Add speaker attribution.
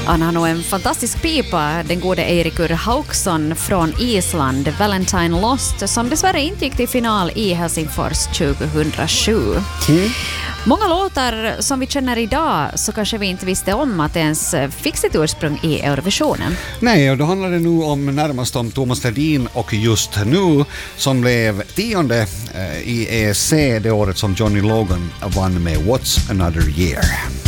Speaker 1: Han har nog en fantastisk pipa, den gode Eirikur Hauksson från Island, Valentine Lost, som dessvärre inte gick till final i Helsingfors 2007. Många låtar som vi känner idag så kanske vi inte visste om att det ens fick sitt ursprung i Eurovisionen.
Speaker 2: Nej, och då handlar det nu närmast om Thomas Ledin och Just nu som blev 10:e i ESC det året som Johnny Logan vann med What's Another Year.